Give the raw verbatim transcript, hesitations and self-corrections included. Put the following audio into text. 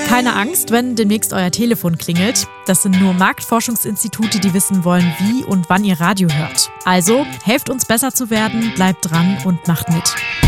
Keine Angst, wenn demnächst euer Telefon klingelt. Das sind nur Marktforschungsinstitute, die wissen wollen, wie und wann ihr Radio hört. Also, helft uns besser zu werden, bleibt dran und macht mit.